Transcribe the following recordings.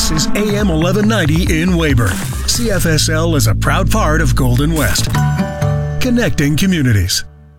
This is AM 1190 in Weyburn. CFSL is a proud part of Golden West. Connecting communities.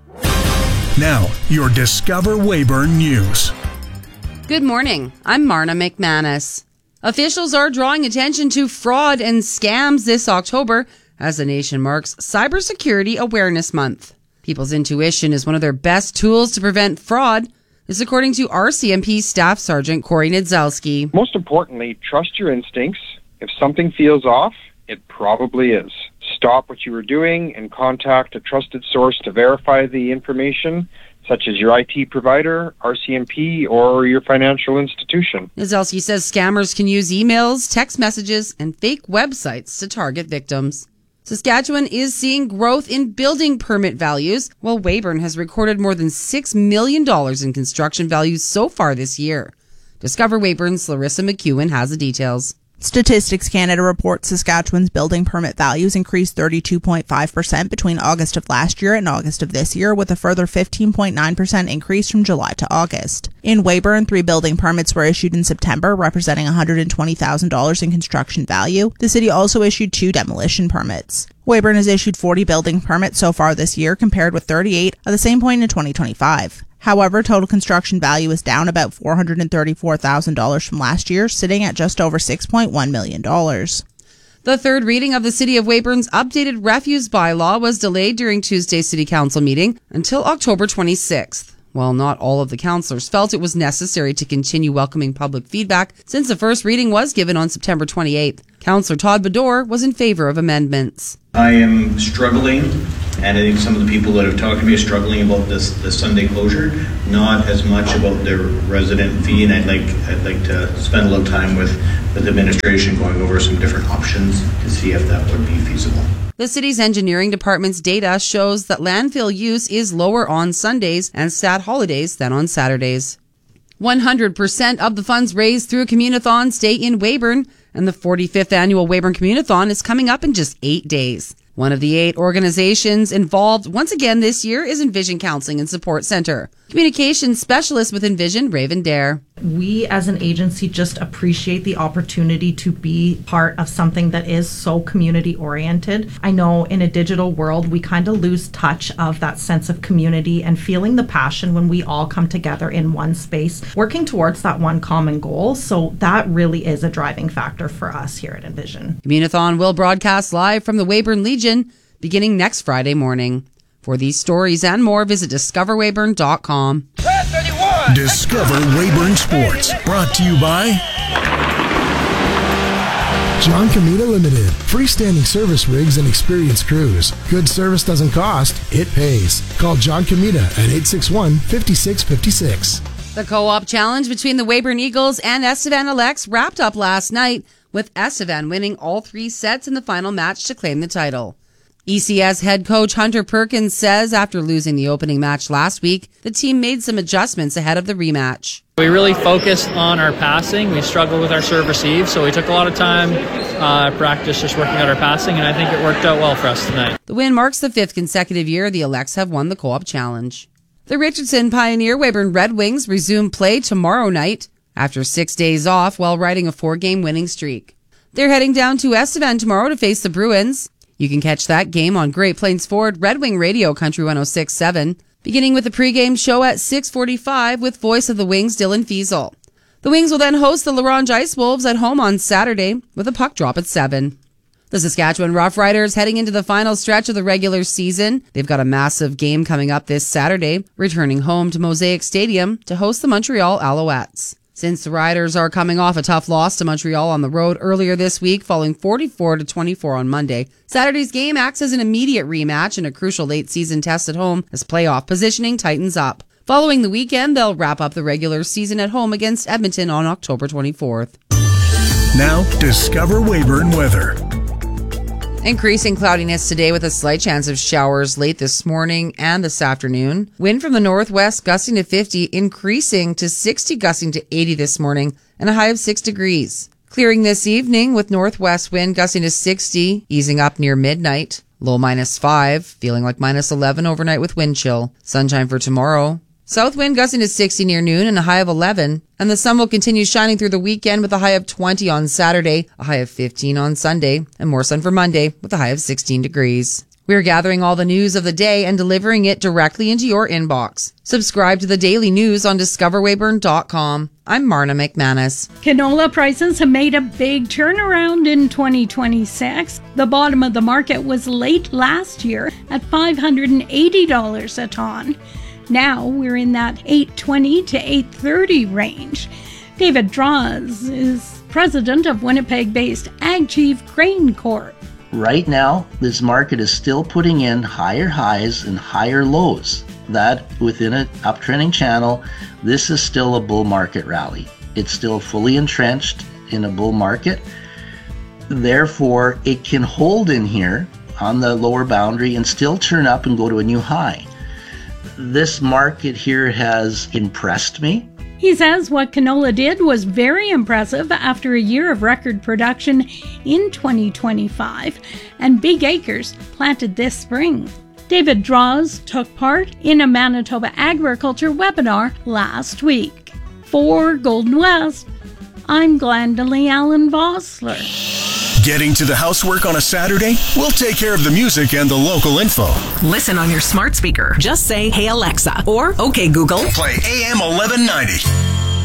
Now, your Discover Weyburn News. Good morning. I'm Marna McManus. Officials are drawing attention to fraud and scams this October as the nation marks Cybersecurity Awareness Month. People's intuition is one of their best tools to prevent fraud. This according to RCMP Staff Sergeant Corey Nidzalski. Most importantly, trust your instincts. If something feels off, it probably is. Stop what you were doing and contact a trusted source to verify the information, such as your IT provider, RCMP, or your financial institution. Nidzalski says scammers can use emails, text messages, and fake websites to target victims. Saskatchewan is seeing growth in building permit values, while Weyburn has recorded more than $6 million in construction values so far this year. Discover Weyburn's Larissa McEwen has the details. Statistics Canada reports Saskatchewan's building permit values increased 32.5% between August of last year and August of this year, with a further 15.9% increase from July to August. In Weyburn, 3 building permits were issued in September, representing $120,000 in construction value. The city also issued 2 demolition permits. Weyburn has issued 40 building permits so far this year, compared with 38 at the same point in 2025. However, total construction value is down about $434,000 from last year, sitting at just over $6.1 million. The third reading of the City of Weyburn's updated refuse bylaw was delayed during Tuesday's City Council meeting until October 26th. While not all of the councillors felt it was necessary to continue welcoming public feedback since the first reading was given on September 28th, Councillor Todd Bedore was in favour of amendments. I am struggling, and I think some of the people that have talked to me are struggling about this Sunday closure, not as much about their resident fee, and I'd like to spend a little time with the administration going over some different options to see if that would be feasible. The city's engineering department's data shows that landfill use is lower on Sundays and stat holidays than on Saturdays. 100% of the funds raised through Communathon stay in Weyburn, and the 45th annual Weyburn Communathon is coming up in just 8 days. One of the 8 organizations involved once again this year is Envision Counseling and Support Center. Communications specialist with Envision, Raven Dare. We as an agency just appreciate the opportunity to be part of something that is so community oriented. I know in a digital world, we kind of lose touch of that sense of community and feeling the passion when we all come together in one space, working towards that one common goal. So that really is a driving factor for us here at Envision. Communathon will broadcast live from the Weyburn Legion beginning next Friday morning. For these stories and more, visit discoverweyburn.com. Discover Weyburn Sports. Brought to you by John Comita Limited. Freestanding service rigs and experienced crews. Good service doesn't cost, it pays. Call John Comita at 861-5656. The co-op challenge between the Weyburn Eagles and Estevan Alex wrapped up last night, with Estevan winning all 3 sets in the final match to claim the title. ECS head coach Hunter Perkins says after losing the opening match last week, the team made some adjustments ahead of the rematch. We really focused on our passing. We struggled with our serve receive, so we took a lot of time practice just working out our passing, and I think it worked out well for us tonight. The win marks the 5th consecutive year the Alex have won the co-op challenge. The Richardson Pioneer Weyburn Red Wings resume play tomorrow night after 6 days off while riding a 4-game winning streak. They're heading down to Estevan tomorrow to face the Bruins. You can catch that game on Great Plains Ford Red Wing Radio Country 106.7, beginning with the pregame show at 6:45 with voice of the Wings Dylan Fiesel. The Wings will then host the LaRange Ice Wolves at home on Saturday with a puck drop at 7. The Saskatchewan Roughriders heading into the final stretch of the regular season. They've got a massive game coming up this Saturday, returning home to Mosaic Stadium to host the Montreal Alouettes. Since the Riders are coming off a tough loss to Montreal on the road earlier this week, falling 44-24 on Monday, Saturday's game acts as an immediate rematch and a crucial late-season test at home as playoff positioning tightens up. Following the weekend, they'll wrap up the regular season at home against Edmonton on October 24th. Now, Discover Weyburn weather. Increasing cloudiness today with a slight chance of showers late this morning and this afternoon. Wind from the northwest gusting to 50, increasing to 60, gusting to 80 this morning, and a high of 6 degrees. Clearing this evening with northwest wind gusting to 60, easing up near midnight. Low -5, feeling like -11 overnight with wind chill. Sunshine for tomorrow. South wind gusting to 60 near noon and a high of 11. And the sun will continue shining through the weekend with a high of 20 on Saturday, a high of 15 on Sunday, and more sun for Monday with a high of 16 degrees. We're gathering all the news of the day and delivering it directly into your inbox. Subscribe to the daily news on discoverweyburn.com. I'm Marna McManus. Canola prices have made a big turnaround in 2026. The bottom of the market was late last year at $580 a ton. Now we're in that $820 to $830 range. David Draws is president of Winnipeg-based AgChief Grain Corp. Right now, this market is still putting in higher highs and higher lows. That within an uptrending channel, this is still a bull market rally. It's still fully entrenched in a bull market. Therefore, it can hold in here on the lower boundary and still turn up and go to a new high. This market here has impressed me. He says what canola did was very impressive after a year of record production in 2025 and big acres planted this spring. David Draws took part in a Manitoba agriculture webinar last week. For Golden West, I'm Glendalee Allen Vossler. Getting to the housework on a Saturday? We'll take care of the music and the local info. Listen on your smart speaker. Just say, "Hey Alexa," or "Okay Google." Play AM 1190.